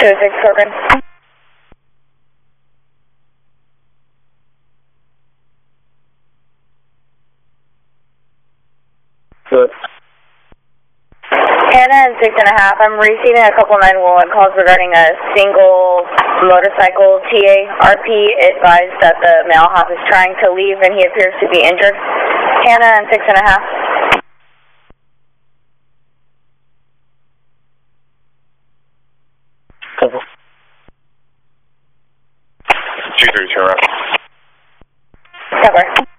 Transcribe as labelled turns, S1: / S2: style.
S1: 206 Corcoran.
S2: Good.
S1: Hannah and 6.5. I'm receiving a couple 911 calls regarding a single motorcycle TARP. Advised that the male hop is trying to leave and he appears to be injured. Hannah and 6.5.
S2: Cover.
S3: 2-3, turn around.
S1: Cover.